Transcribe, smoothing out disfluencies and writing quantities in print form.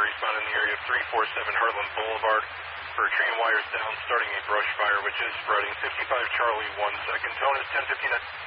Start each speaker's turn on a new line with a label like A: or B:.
A: respond in the area of 347 Heartland Boulevard for tree and wires down, starting a brush fire, which is spreading. 55 Charlie, 1 second. Tone is 1059.